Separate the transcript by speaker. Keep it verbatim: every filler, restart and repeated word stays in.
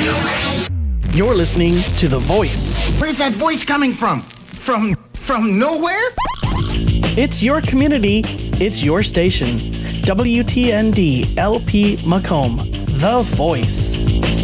Speaker 1: You're listening to The Voice.
Speaker 2: Where's that voice coming from? From from nowhere?
Speaker 1: It's your community. It's your station. W T N D L P Macomb. The Voice.